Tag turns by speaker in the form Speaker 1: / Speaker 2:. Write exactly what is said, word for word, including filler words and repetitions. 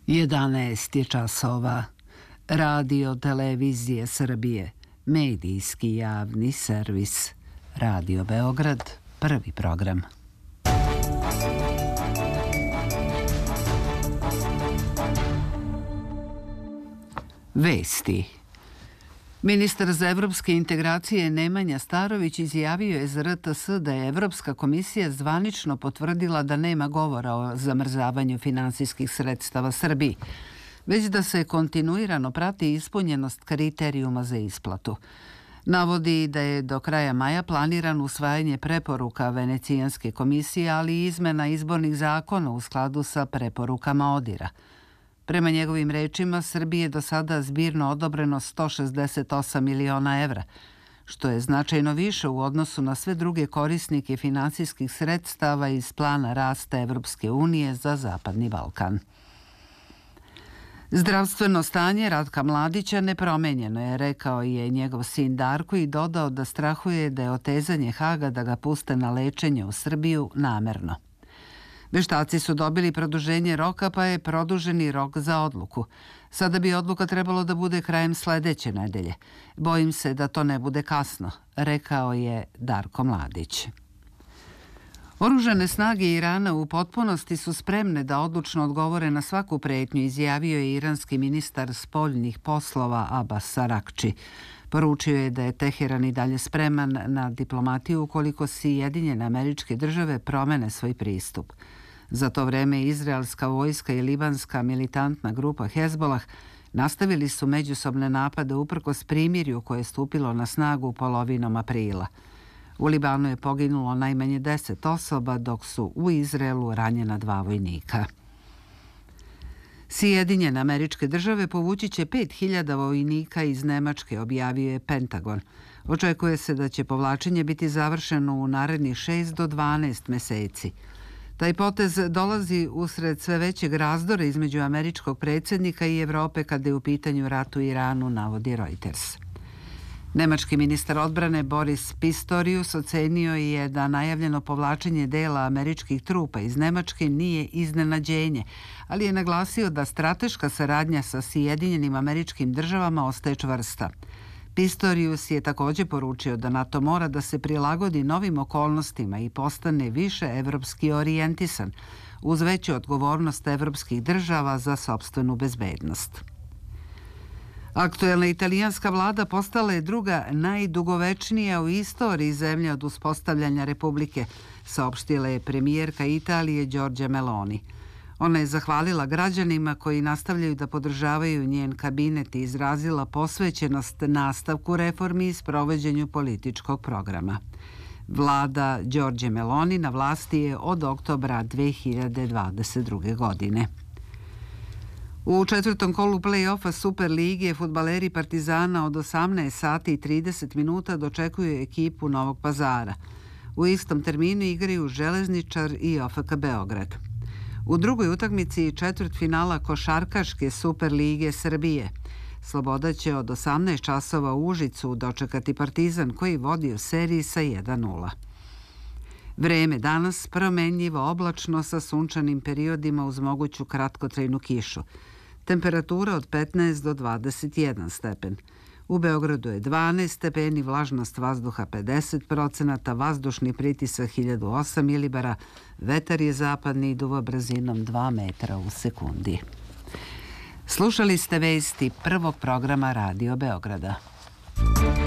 Speaker 1: jedanaest je časova. Radio Televizije Srbije, medijski javni servis. Radio Beograd, prvi program. Vesti. Ministar za evropske integracije Nemanja Starović izjavio je za R T S da je Evropska komisija zvanično potvrdila da nema govora o zamrzavanju finansijskih sredstava Srbiji, već da se kontinuirano prati ispunjenost kriterijuma za isplatu. Navodi da je do kraja maja planiran usvajanje preporuka Venecijanske komisije, ali i izmena izbornih zakona u skladu sa preporukama ODIR-a. Prema njegovim rečima, Srbiji je do sada zbirno odobreno sto šezdeset osam miliona evra, što je značajno više u odnosu na sve druge korisnike finansijskih sredstava iz plana rasta Evropske unije za Zapadni Balkan. Zdravstveno stanje Ratka Mladića nepromenjeno je, rekao je njegov sin Darko i dodao da strahuje da je otezanje Haga da ga puste na lečenje u Srbiju namerno. Veštaci su dobili produženje roka, pa je produženi rok za odluku. Sada bi odluka trebalo da bude krajem sledeće nedelje. Bojim se da to ne bude kasno, rekao je Darko Mladić. Oružane snage Irana u potpunosti su spremne da odlučno odgovore na svaku pretnju, izjavio je iranski ministar spoljnih poslova Abbas Arakči. Poručio je da je Teheran i dalje spreman na diplomatiju ukoliko Sjedinjene Američke Države promene svoj pristup. Za to vreme izraelska vojska i libanska militantna grupa Hezbolah nastavili su međusobne napade uprkos primirju koje je stupilo na snagu polovinom aprila. U Libanu je poginulo najmanje deset osoba, dok su u Izraelu ranjena dva vojnika. Sjedinjene Američke Države povući će pet hiljada vojnika iz Nemačke, objavio je Pentagon. Očekuje se da će povlačenje biti završeno u narednih šest do dvanaest meseci. Taj potez dolazi usred sve većeg razdora između američkog predsjednika i Evrope kada je u pitanju rat u Iranu, navodi Reuters. Nemački ministar odbrane Boris Pistorius ocenio je da najavljeno povlačenje dela američkih trupa iz Nemačke nije iznenađenje, ali je naglasio da strateška saradnja sa Sjedinjenim Američkim Državama ostaje čvrsta. Pistorius je također poručio da NATO mora da se prilagodi novim okolnostima i postane više evropski orijentisan, uz veću odgovornost evropskih država za sopstvenu bezbednost. Aktuelna italijanska vlada postala je druga najdugovečnija u istoriji zemlje od uspostavljanja Republike, saopštila je premijerka Italije Giorgia Meloni. Ona je zahvalila građanima koji nastavljaju da podržavaju njen kabinet i izrazila posvećenost nastavku reformi i sprovođenju političkog programa. Vlada Giorgie Meloni na vlasti je od oktobra dve hiljade dvadeset druge. godine. U četvrtom kolu play-offa Super lige fudbaleri Partizana od osamnaest sati i trideset minuta dočekuju ekipu Novog Pazara. U istom terminu igraju Železničar i O F K Beograd. U drugoj utakmici četvrtfinala košarkaške Super lige Srbije Sloboda će od osamnaest časova u Užicu dočekati Partizan koji vodi u seriji sa jedan nula. Vreme danas promenljivo oblačno sa sunčanim periodima uz moguću kratkotrajnu kišu. Temperatura od petnaest do dvadeset jedan stepen. U Beogradu je dvanaest stepeni, vlažnost vazduha pedeset procenata, vazdušni pritisak hiljadu osam milibara, vetar je zapadni i duva brzinom dva metra u sekundi. Slušali ste vesti prvog programa Radio Beograda.